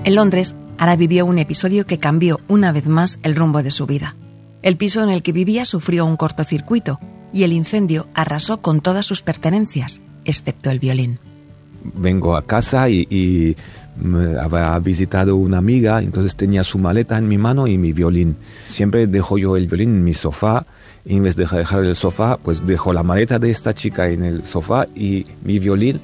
En Londres, Ara vivió un episodio que cambió una vez más el rumbo de su vida. El piso en el que vivía sufrió un cortocircuito y el incendio arrasó con todas sus pertenencias, excepto el violín. Vengo a casa y me había visitado una amiga, entonces tenía su maleta en mi mano y mi violín. Siempre dejo yo el violín en mi sofá, y en vez de dejar el sofá, pues dejo la maleta de esta chica en el sofá y mi violín